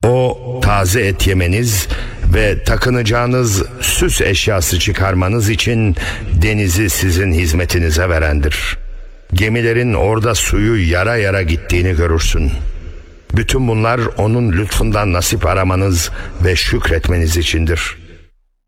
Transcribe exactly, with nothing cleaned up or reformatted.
O taze et yemeniz ve takınacağınız süs eşyası çıkarmanız için denizi sizin hizmetinize verendir. Gemilerin orada suyu yara yara gittiğini görürsün. Bütün bunlar onun lütfundan nasip aramanız ve şükretmeniz içindir.